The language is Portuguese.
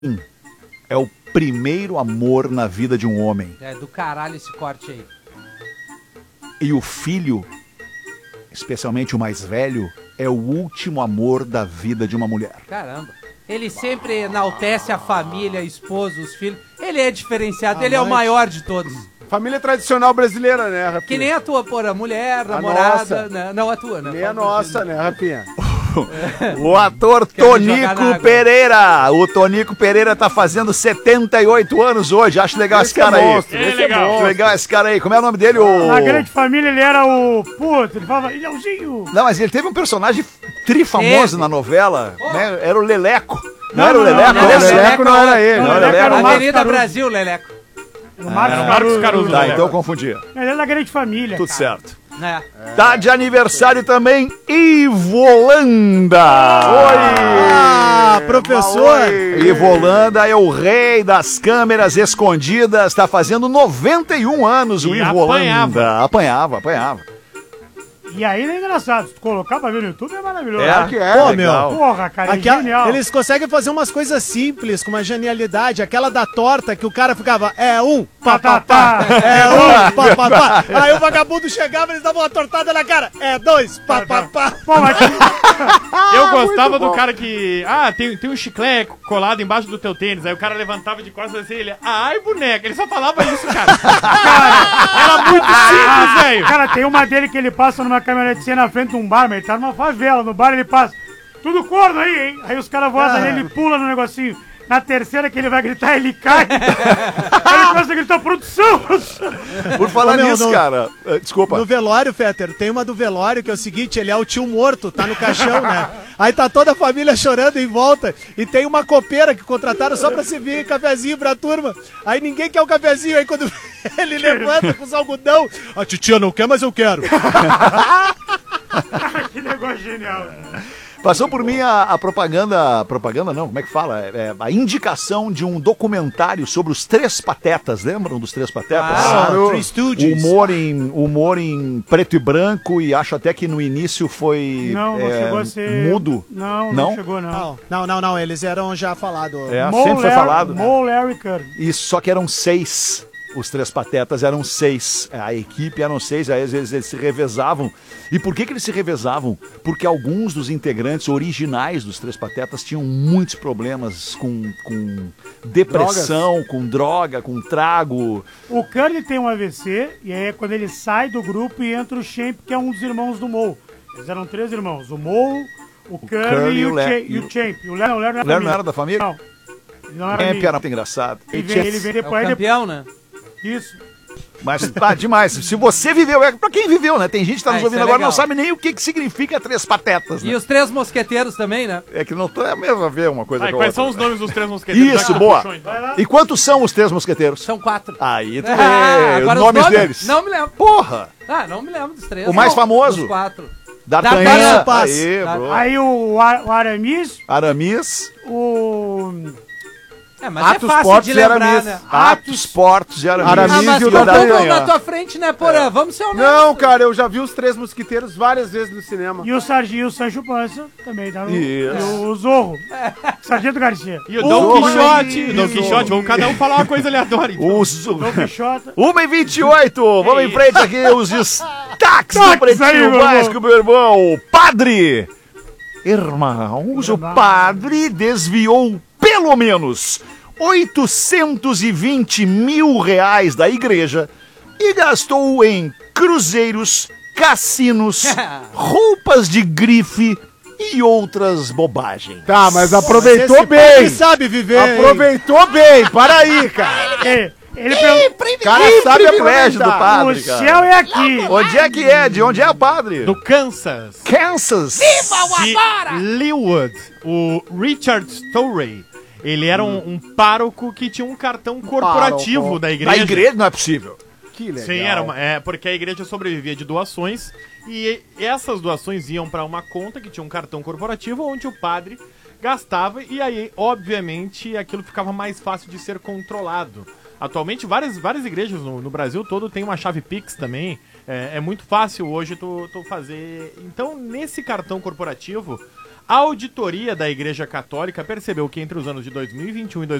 é o primeiro amor na vida de um homem. É do caralho esse corte aí. E o filho, especialmente o mais velho, é o último amor da vida de uma mulher. Caramba. Ele sempre enaltece a família, a esposa, os filhos. Ele é diferenciado, ele é o maior de todos. Família tradicional brasileira, né, Rafinha? Que nem a tua, porra, mulher, namorada. Né? Não a tua, né? Nem a nossa, né, Rafinha? O ator Tonico Pereira. O Tonico Pereira tá fazendo 78 anos hoje. Acho legal esse cara aí. Esse é legal. Acho legal esse cara aí. Como é o nome dele? Na Grande Família ele era o... Puta, ele falava Ilhãozinho. Não, mas ele teve um personagem trifamoso na novela, né? Era o Leleco. Não era o Leleco? Não, o Leleco não era ele. Não, Leleco era o Avenida Brasil, Leleco. Marcos Caruso. Tá, então eu confundia. Ele é da Grande Família. Tudo cara. certo. É. Tá de aniversário também Ivolanda. Ah, professor. Ivolanda é o rei das câmeras escondidas. Tá fazendo 91 anos o Ivolanda. Apanhava. E aí é engraçado. Se tu colocar pra ver no YouTube é maravilhoso. Que é. Pô, Legal. meu. Porra, cara, é genial. Eles conseguem fazer umas coisas simples, com uma genialidade. Aquela da torta que o cara ficava, é um papapá, é um papapá. Aí o vagabundo chegava e eles davam uma tortada na cara, é dois papapá. Pô, mas... Eu gostava do cara que... Ah, tem um chiclete colado embaixo do teu tênis. Aí o cara levantava de costas assim, ele... Ai, boneca. Ele só falava isso, cara. Era muito simples, velho. Cara, tem uma dele que ele passa numa caminhonetinha na frente de um bar, mas ele tá numa favela. No bar ele passa, tudo corno aí, hein? Aí os caras vão nele, ele pula no negocinho. Na terceira que ele vai gritar, ele cai. Aí ele começa a gritar, produção! Por falar Ô, meu, nisso, cara... Desculpa. No velório, Fetter, tem uma do velório que é o seguinte, ele é o tio morto, tá no caixão, né? Aí tá toda a família chorando em volta e tem uma copeira que contrataram só pra servir cafezinho pra turma. Aí ninguém quer o cafezinho, aí quando ele levanta com os algodão, a titia não quer, mas eu quero. Que negócio genial. Passou por mim a propaganda não, como é que fala? A indicação de um documentário sobre os Três Patetas, lembram dos Três Patetas? Three Stooges. Humor em preto e branco e acho até que no início foi Não chegou a ser... mudo. Não chegou, não. Não, eles eram já falados. Sempre foi falado. Mo Larry Curry. Isso, só que eram 6. Os Três Patetas eram 6. A equipe eram 6, aí às vezes eles se revezavam. E por que eles se revezavam? Porque alguns dos integrantes originais dos Três Patetas tinham muitos problemas com depressão, com droga, com trago. O Curly tem um AVC, e aí é quando ele sai do grupo e entra o Champ, que é um dos irmãos do Mo. Eles eram 3 irmãos, o Mo, o Curly e o Champ. O Léo não era da família? Não. Ele não era Champ era muito engraçado. Ele vem É o depois... campeão, né? Isso. Mas tá demais. Se você viveu, pra quem viveu, né? Tem gente que tá nos isso ouvindo é agora e legal. não sabe nem o que significa Três Patetas, né? E os Três Mosqueteiros também, né? É que não tem a mesma a ver uma coisa com a Quais outra. são os nomes dos Três Mosqueteiros? Isso, Já boa. puxou, então. E quantos são os Três Mosqueteiros? São 4. Aí tu vê Agora os nomes deles. Não me lembro. Porra! Não me lembro dos 3. O mais famoso? Os 4. D'Artagnan. Paz. Aí, bro. Aí o Aramis, Aramis. o... Mas Atos, é fácil Portos de e lembrar, Aramis. né? Atos, Portos e Aramis. Aramis Mas e o ficou D'Artagnan. na tua frente, né, Porã? Vamos ser honestos. Não, cara, eu já vi os Três Mosquiteiros várias vezes no cinema. E o Sargento, o Sancho Panza, também tá no... Isso. E o Zorro, Sargento Garcia. E o Dom Quixote, vamos cada um falar uma coisa aleatória. Então. Os... Dom Quixota. 1h28, vamos em frente aqui, os destaques do aí, Pretinho meu Básico, meu irmão. Padre! Irmãos, o padre desviou pelo menos 820 mil reais da igreja e gastou em cruzeiros, cassinos, roupas de grife e outras bobagens. Tá, mas aproveitou Esse bem. padre sabe viver. Aproveitou bem, para aí, cara. Ele perguntou, Cara Que sabe privilégio do aproveitar. o padre, cara. céu é aqui. Onde é que é? De onde é o padre? Do Kansas. Kansas. De Leawood, o Richard Story. Ele era um pároco que tinha um cartão corporativo Pároco. da igreja. Da igreja não é possível. Que legal. Sim, porque a igreja sobrevivia de doações e essas doações iam para uma conta que tinha um cartão corporativo onde o padre gastava e aí, obviamente, aquilo ficava mais fácil de ser controlado. Atualmente, várias igrejas no Brasil todo tem uma chave Pix também. É muito fácil hoje tu fazer... Então, nesse cartão corporativo, A auditoria da Igreja Católica percebeu que entre os anos de 2021 e